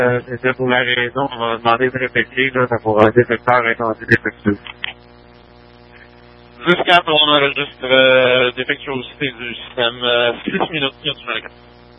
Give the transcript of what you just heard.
C'était pour la raison, on va demander de répéter, là, ça pourra un détecteur incendie défectueux. Jusqu'à on enregistre défectuosité du système 6 minutes, il y a du